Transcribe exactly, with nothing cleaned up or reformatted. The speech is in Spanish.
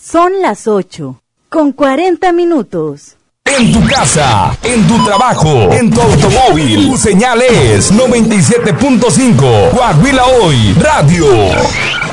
Son las ocho, con cuarenta minutos. En tu casa, en tu trabajo, en tu automóvil, tu señal es noventa y siete punto cinco. Coahuila Hoy Radio.